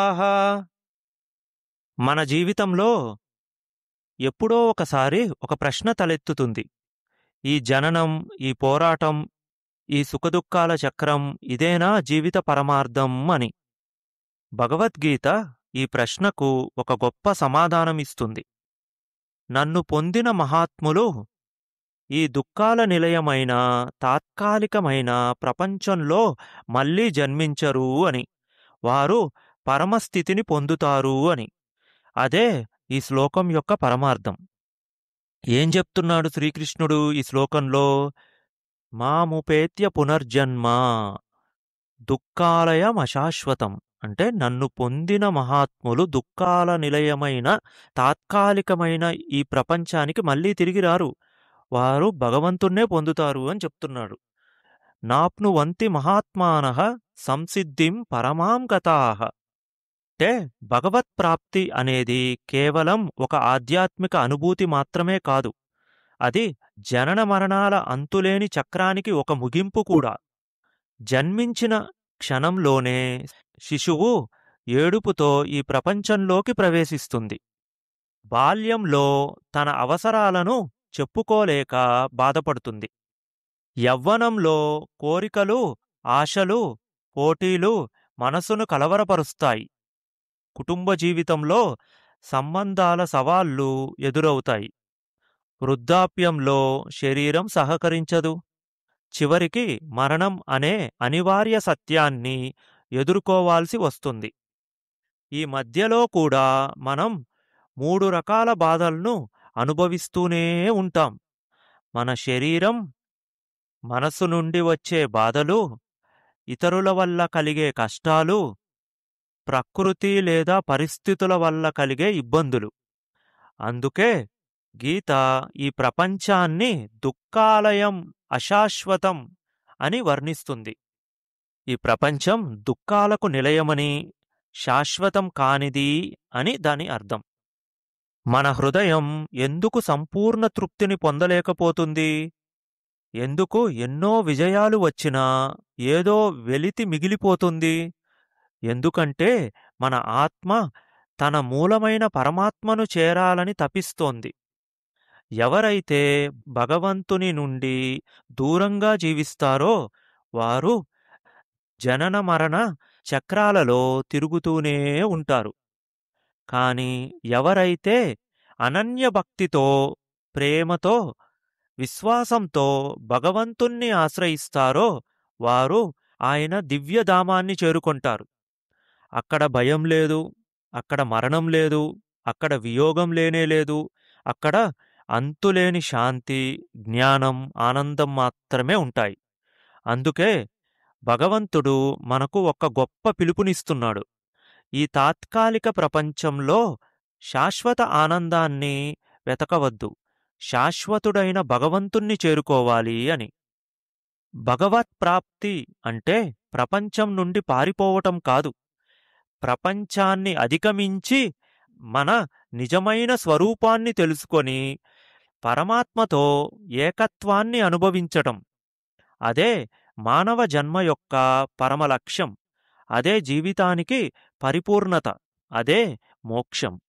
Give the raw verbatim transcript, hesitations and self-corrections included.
మన జీవితంలో ఎప్పుడో ఒకసారి ఒక ప్రశ్న తలెత్తుతుంది. ఈ జననం, ఈ పోరాటం, ఈ సుఖదుఖాల చక్రం ఇదేనా జీవిత పరమార్థం అని. భగవద్గీత ఈ ప్రశ్నకు ఒక గొప్ప సమాధానమిస్తుంది. నన్ను పొందిన మహాత్ములు ఈ దుఃఖాల నిలయమైన తాత్కాలికమైన ప్రపంచంలో మళ్ళీ జన్మించరు అని, వారు పరమస్థితిని పొందుతారు అని. అదే ఈ శ్లోకం యొక్క పరమార్థం. ఏం చెప్తున్నాడు శ్రీకృష్ణుడు ఈ శ్లోకంలో? మాముపేత్య పునర్జన్మ దుఃఖాలయమశాశ్వతం. అంటే నన్ను పొందిన మహాత్ములు దుఃఖాల నిలయమైన తాత్కాలికమైన ఈ ప్రపంచానికి మళ్ళీ తిరిగి రారు, వారు భగవంతుణ్ణే పొందుతారు అని చెప్తున్నాడు. నాప్నువంతి మహాత్మానః సంసిద్ధిం పరమాం గతాః. అంటే భగవత్ప్రాప్తి అనేది కేవలం ఒక ఆధ్యాత్మిక అనుభూతి మాత్రమే కాదు, అది జనన మరణాల అంతులేని చక్రానికి ఒక ముగింపు కూడా. జన్మించిన క్షణంలోనే శిశువు ఏడుపుతో ఈ ప్రపంచంలోకి ప్రవేశిస్తుంది. బాల్యంలో తన అవసరాలను చెప్పుకోలేక బాధపడుతుంది. యవ్వనంలో కోరికలు, ఆశలు, పోటీలు మనసును కలవరపరుస్తాయి. కుటుంబ జీవితంలో సంబంధాల సవాళ్లు ఎదురవుతాయి. వృద్ధాప్యంలో శరీరం సహకరించదు. చివరికి మరణం అనే అనివార్య సత్యాన్ని ఎదుర్కోవాల్సి వస్తుంది. ఈ మధ్యలో కూడా మనం మూడు రకాల బాధలను అనుభవిస్తూనే ఉంటాం. మన శరీరం, మనసు నుండి వచ్చే బాధలు, ఇతరుల వల్ల కలిగే కష్టాలు, ప్రకృతి లేదా పరిస్థితుల వల్ల కలిగే ఇబ్బందులు. అందుకే గీత ఈ ప్రపంచాన్ని దుఃఖాలయం, అశాశ్వతం అని వర్ణిస్తుంది. ఈ ప్రపంచం దుఃఖాలకు నిలయమని, శాశ్వతం కానిది అని దాని అర్థం. మన హృదయం ఎందుకు సంపూర్ణ తృప్తిని పొందలేకపోతుంది? ఎందుకు ఎన్నో విజయాలు వచ్చినా ఏదో వెలితి మిగిలిపోతుంది? ఎందుకంటే మన ఆత్మ తన మూలమైన పరమాత్మను చేరాలని తపిస్తోంది. ఎవరైతే భగవంతుని నుండి దూరంగా జీవిస్తారో వారు జనన మరణ చక్రాలలో తిరుగుతూనే ఉంటారు. కాని ఎవరైతే అనన్యభక్తితో, ప్రేమతో, విశ్వాసంతో భగవంతుణ్ణి ఆశ్రయిస్తారో వారు ఆయన దివ్యధామాన్ని చేరుకొంటారు. అక్కడ భయం లేదు, అక్కడ మరణం లేదు, అక్కడ వియోగం లేనే లేదు. అక్కడ అంతులేని శాంతి, జ్ఞానం, ఆనందం మాత్రమే ఉంటాయి. అందుకే భగవంతుడు మనకు ఒక గొప్ప పిలుపునిస్తున్నాడు. ఈ తాత్కాలిక ప్రపంచంలో శాశ్వత ఆనందాన్ని వెతకవద్దు, శాశ్వతుడైన భగవంతుణ్ణి చేరుకోవాలి అని. భగవత్ప్రాప్తి అంటే ప్రపంచం నుండి పారిపోవటం కాదు, ప్రపంచాన్ని అధిగమించి మన నిజమైన స్వరూపాన్ని తెలుసుకొని పరమాత్మతో ఏకత్వాన్ని అనుభవించటం. అదే మానవ జన్మ యొక్క పరమ లక్ష్యం. అదే జీవితానికి పరిపూర్ణత. అదే మోక్షం.